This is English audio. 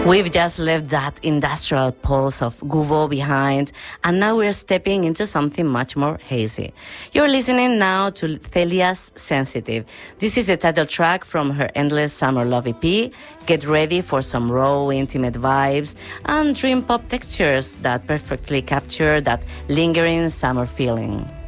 We've just left that industrial pulse of Gubo behind, and now we're stepping into something much more hazy. You're listening now to Thelia's Sensitive. This is the title track from her Endless Summer Love EP. Get ready for some raw, intimate vibes and dream pop textures that perfectly capture that lingering summer feeling.